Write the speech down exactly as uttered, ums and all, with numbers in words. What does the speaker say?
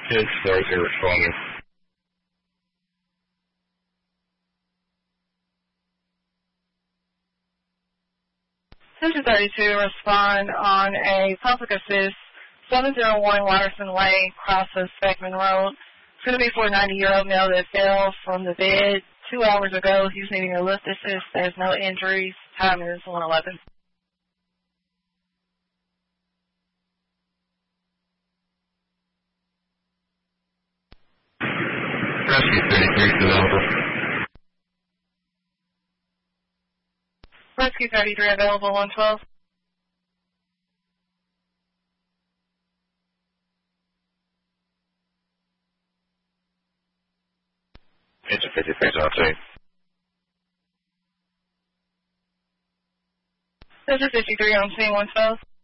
It's thirty-two responding. Central thirty-two, respond on a public assist, seven oh one Watterson Way, crosses Beckman Road. It's going to be for a ninety-year-old male that fell from the bed two hours ago. He's needing a lift assist. There's no injuries. Time is one eleven. Rescue thirty-three, available. Rescue thirty-three, available one twelve. It's a fifty-three, zone two. This is fifty-three on scene one twelve.